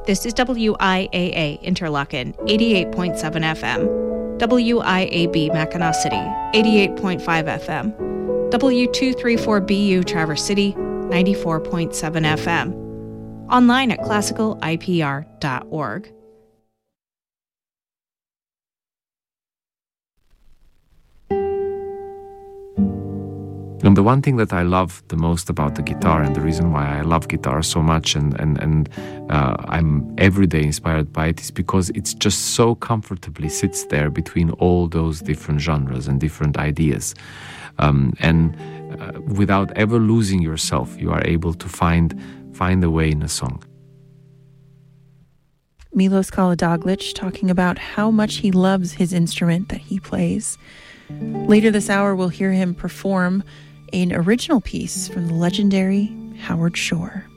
This is WIAA Interlaken, 88.7 FM. WIAB Mackinac City, 88.5 FM. W234BU Traverse City, 94.7 FM. Online at classicalipr.org. And the one thing that I love the most about the guitar, and the reason why I love guitar so much and I'm every day inspired by it, is because it's just so comfortably sits there between all those different genres and different ideas. Without ever losing yourself, you are able to find a way in a song. Milos Kolodoglic talking about how much he loves his instrument that he plays. Later this hour, we'll hear him perform an original piece from the legendary Howard Shore.